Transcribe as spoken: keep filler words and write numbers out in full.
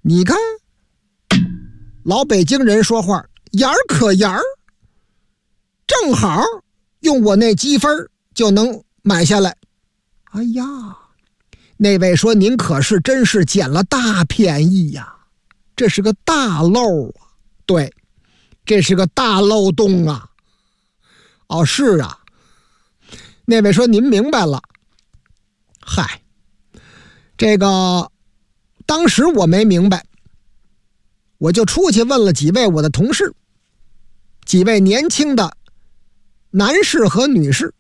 你看老北京人说话眼儿可眼儿，正好用我那积分就能买下来。哎呀，那位说您可是真是捡了大便宜呀，这是个大漏啊。对，这是个大漏洞啊。哦，是啊。那位说您明白了。嗨，这个当时我没明白，我就出去问了几位我的同事，几位年轻的男士和女士，